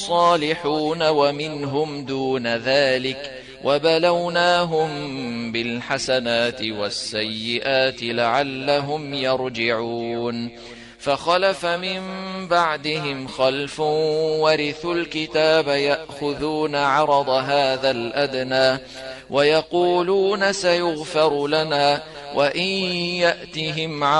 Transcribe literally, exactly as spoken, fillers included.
صالحون ومنهم دون ذلك وبلوناهم بالحسنات والسيئات لعلهم يرجعون فخلف من بعدهم خلف ورثوا الكتاب يأخذون عرض هذا الأدنى ويقولون سيغفر لنا وإن يأتهم